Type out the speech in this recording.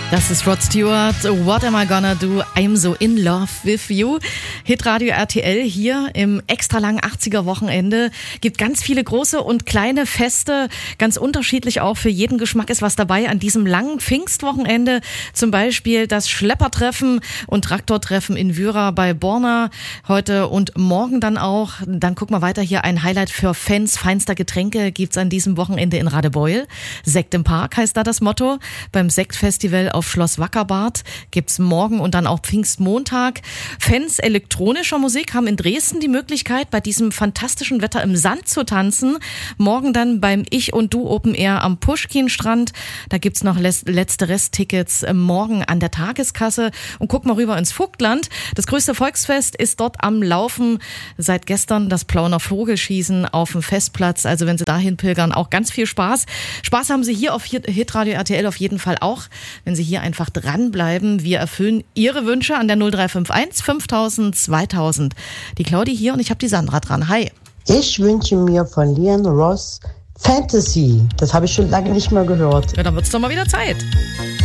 Das ist Rod Stewart, What Am I Gonna Do? I'm So In Love With You. Hitradio RTL hier im extra langen 80er Wochenende. Gibt ganz viele große und kleine Feste, ganz unterschiedlich auch. Für jeden Geschmack ist was dabei an diesem langen Pfingstwochenende. Zum Beispiel das Schleppertreffen und Traktortreffen in Wyra bei Borna. Heute und morgen dann auch. Dann gucken wir weiter hier. Ein Highlight für Fans feinster Getränke gibt's an diesem Wochenende in Radebeul. Sekt im Park heißt da das Motto. Beim Sektfestival auf Schloss Wackerbad gibt's morgen und dann auch Pfingstmontag. Fans elektronischer Musik haben in Dresden die Möglichkeit, bei diesem fantastischen Wetter im Sand zu tanzen. Morgen dann beim Ich und Du Open Air am Puschkinstrand. Da gibt's noch letzte Resttickets morgen an der Tageskasse. Und guck mal rüber ins Vogtland. Das größte Volksfest ist dort am Laufen. Seit gestern das Plauner Vogelschießen auf dem Festplatz. Also wenn Sie dahin pilgern, auch ganz viel Spaß. Spaß haben Sie hier auf Hitradio RTL auf jeden Fall auch, wenn Sie hier einfach dranbleiben. Wir erfüllen Ihre Wünsche an der 0351 5000 2000. Die Claudi hier und ich habe die Sandra dran. Hi. Ich wünsche mir von Leon Ross Fantasy. Das habe ich schon lange nicht mehr gehört. Ja, dann wird's doch mal wieder Zeit.